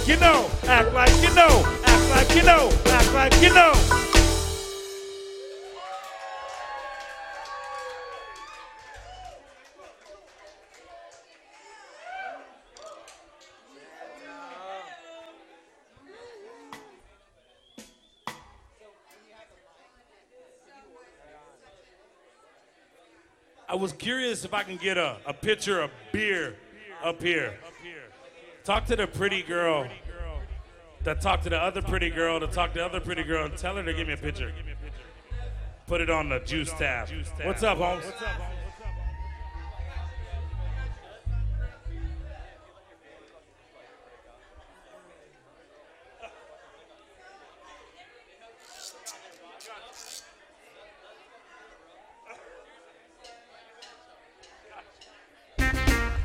You know, act like you know, act like you know, act like you know. I was curious if I can get a pitcher of beer up here. Talk to the pretty girl that talked to the other pretty girl to talk to the other pretty girl and tell her to give me a pitcher. Put it on the juice tab. What's up, Holmes?